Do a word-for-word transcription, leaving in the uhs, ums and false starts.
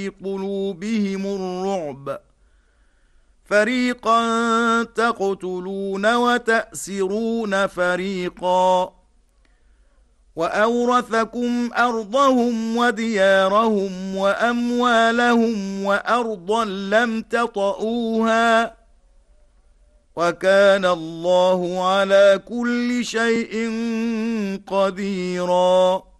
قلوبهم الرعب فريقا تقتلون وتأسرون فريقا وأورثكم أرضهم وديارهم وأموالهم وأرضا لم تطئوها وكان الله على كل شيء قديرا.